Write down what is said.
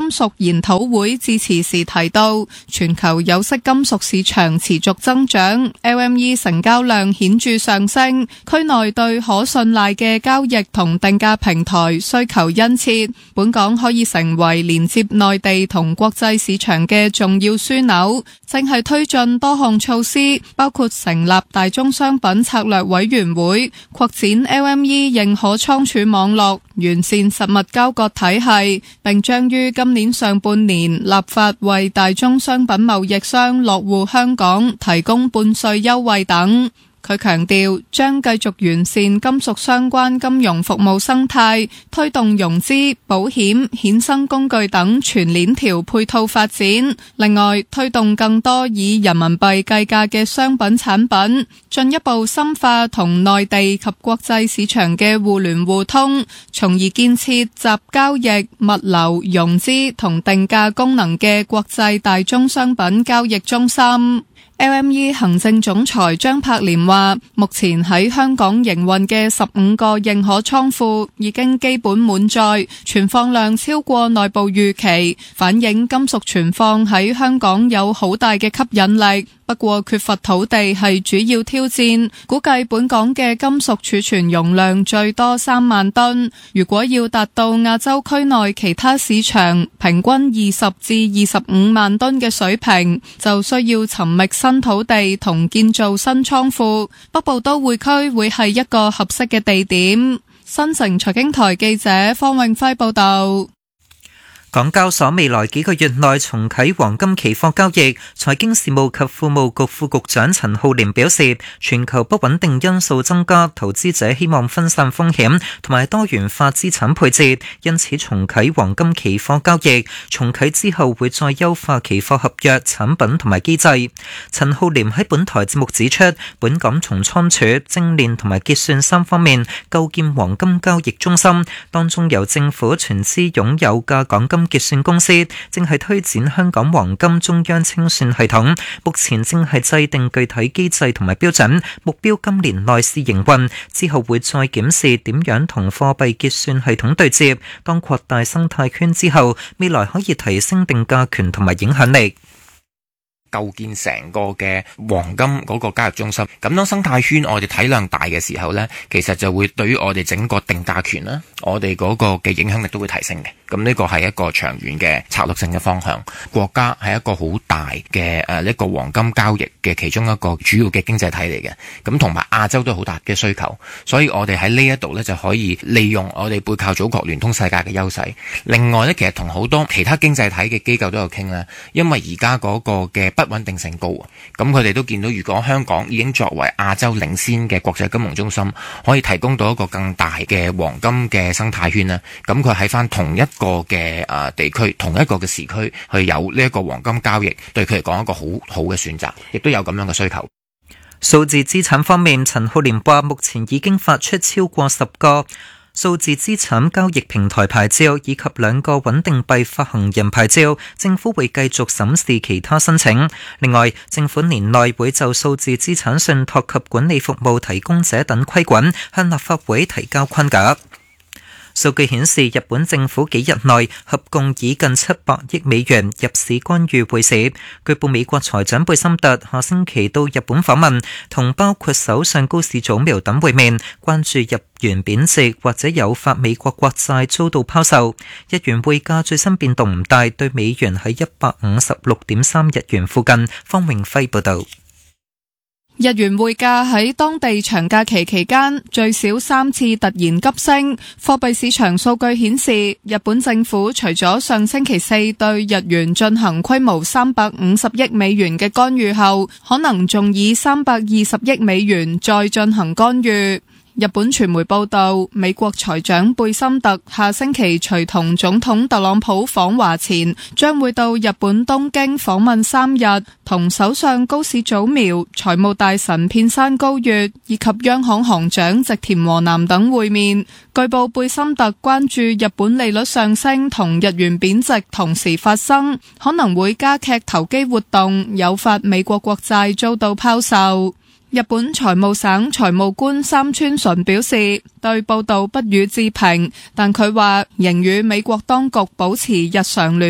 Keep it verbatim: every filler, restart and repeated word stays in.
屬研討會致辭時提到，全球有色金屬市場持續增長 ，L M E 成交量顯著上升，區內對可信賴嘅交易同定價平台需求殷切，本港可以成為連接內地同國際市場嘅重要樞紐，正係推進多項措施，包括成立大宗商品策略委員會，擴展 L M E 認可倉儲網絡，完善實物交割體系，並將於今年上半年立法為大宗商品貿易商落戶香港提供半稅優惠等。佢強調將繼續完善金屬相關金融服務生態，推動融資、保險、衍生工具等全鏈條配套發展。另外，推動更多以人民幣計價嘅商品產品，進一步深化同內地及國際市場嘅互聯互通，從而建設集交易、物流、融資同定價功能嘅國際大宗商品交易中心。L M E 行政總裁張柏廉話，目前喺香港營運嘅十五個認可倉庫已經基本滿載，存放量超過內部預期，反映金屬存放喺香港有好大嘅吸引力。不過缺乏土地係主要挑戰，估計本港嘅金屬儲存容量最多三萬噸，如果要達到亞洲區內其他市場平均二十至二十五萬噸嘅水平，就需要尋覓新土地同建造新倉庫。北部都會區會係一個合適嘅地點。新城財經台記者方永輝報道。 港交所未來幾個月內重啟黃金期貨交易，財經事務及庫務局副局長陳浩濂表示，全球不穩定因素增加，投資者希望分散風險同埋多元化資產配置，因此重啟黃金期貨交易。重啟之後會再優化期貨合約產品同埋機制。陳浩濂喺本台節目指出，本港從倉儲、精煉同埋結算三方面構建黃金交易中心，當中由政府全資擁有嘅港金結算公司正係推展香港黃金中央清算系統，目前正係制定具體機制同埋標準，目標今年內試營運，之後會再檢視點樣同貨幣結算系統對接。當擴大生態圈之後，未來可以提升定價權同埋影響力。 構建成個嘅黃金嗰個交易中心，咁當生態圈我哋體量大嘅時候呢，其實就會對於我哋整個定價權啦，我哋嗰個嘅影響力都會提升嘅。咁呢個係一個長遠嘅策略性嘅方向。國家係一個好大嘅誒一個黃金交易嘅其中一個主要嘅經濟體嚟嘅，咁同埋亞洲都好大嘅需求，所以我哋喺呢一度呢，就可以利用我哋背靠祖國聯通世界嘅優勢。另外呢，其實同好多其他經濟體嘅機構都有傾啦，因為而家嗰個嘅不穩定性高啊，咁佢哋都見到，如果香港已經作為亞洲領先嘅國際金融中心，可以提供到一個更大嘅黃金嘅生態圈啦，咁佢喺翻同一個嘅誒地區、同一個嘅時區去有呢一個黃金交易，對佢嚟講一個好好嘅選擇，亦都有咁樣嘅需求。 數字資產方面，陳浩濂話目前已經發出超過十個數字資產交易平台牌照以及兩個穩定幣發行人牌照，政府會繼續審視其他申請。另外，政府年內會就數字資產信託及管理服務提供者等規管向立法會提交框架。數據顯示，日本政府幾日內合共以近七百億美元入市干預匯市。據報，美國財長貝森特下星期到日本訪問，同包括首相高市早苗等會面，關注日元貶值或者誘發美國國債遭到拋售。日元匯價最新變動唔大，對美元喺一百五十六點三日元附近。方永輝報導。 日元匯價喺當地長假期期間最少三次突然急升。貨幣市場數據顯示，日本政府除咗上星期四對日元進行規模三百五十億美元嘅干預後，可能仲以三百二十億美元再進行干預。日本傳媒報道，美國財長貝森特下星期隨同總統特朗普訪華前，將會到日本東京訪問三日，同首相高市早苗、財務大臣片山高月以及央行行長植田和男等會面。據報，貝森特關注日本利率上升同日元貶值同時發生，可能會加劇投機活動，誘發美國國債遭到拋售。日本財務省財務官三川純表示，對報道不予置評，但佢話仍與美國當局保持日常聯